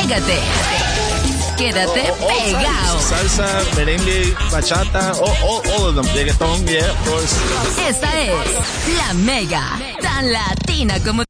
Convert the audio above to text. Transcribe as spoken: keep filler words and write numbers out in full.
Pégate. Quédate Oh, oh, oh, pegado. Salsa, salsa, merengue, bachata, all, all, all of them. Reggaeton, yeah, of course. Esta es La Mega, tan latina como